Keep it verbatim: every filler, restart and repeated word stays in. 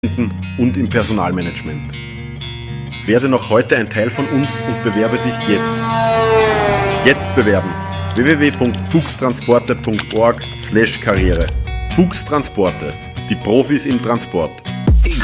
und im Personalmanagement. Werde noch heute ein Teil von uns und bewerbe dich jetzt. Jetzt bewerben. w w w punkt fuchstransporte punkt org slash karriere. Fuchs Transporte. Die Profis im Transport.